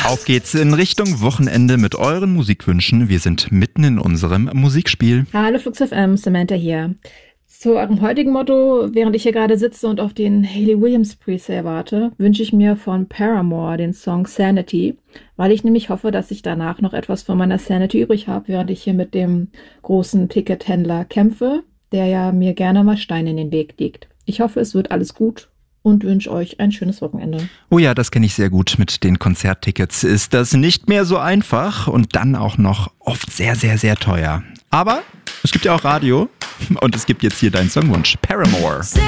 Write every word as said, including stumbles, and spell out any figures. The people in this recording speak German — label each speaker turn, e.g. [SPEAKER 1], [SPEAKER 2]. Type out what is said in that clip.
[SPEAKER 1] Auf geht's in Richtung Wochenende mit euren Musikwünschen. Wir sind mitten in unserem Musikspiel.
[SPEAKER 2] Hallo Flux F M, Samantha hier. Zu eurem heutigen Motto, während ich hier gerade sitze und auf den Hayley Williams Presale warte, wünsche ich mir von Paramore den Song Sanity, weil ich nämlich hoffe, dass ich danach noch etwas von meiner Sanity übrig habe, während ich hier mit dem großen Tickethändler kämpfe, der ja mir gerne mal Steine in den Weg legt. Ich hoffe, es wird alles gut und wünsche euch ein schönes Wochenende.
[SPEAKER 1] Oh ja, das kenne ich sehr gut. Mit den Konzerttickets ist das nicht mehr so einfach und dann auch noch oft sehr, sehr, sehr teuer. Aber es gibt ja auch Radio und es gibt jetzt hier deinen Songwunsch. Paramore.